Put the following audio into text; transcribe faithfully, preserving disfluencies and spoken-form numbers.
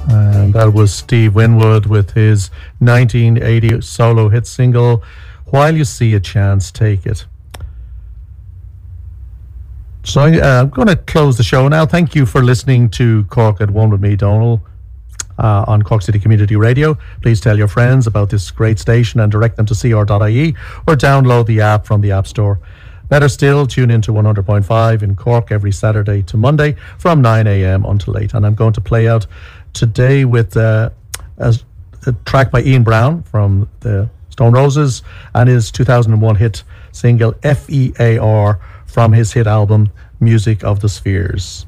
And that was Steve Winwood with his nineteen eighty solo hit single, While You See a Chance, Take It. So uh, I'm going to close the show now. Thank you for listening to Cork at One with me, Donal, uh, on Cork City Community Radio. Please tell your friends about this great station and direct them to c r dot i e or download the app from the App Store. Better still, tune in to one hundred point five in Cork every Saturday to Monday from nine a.m. until eight. And I'm going to play out today with uh, a, a track by Ian Brown from the Stone Roses and his two thousand one hit single F E A R from his hit album Music of the Spheres.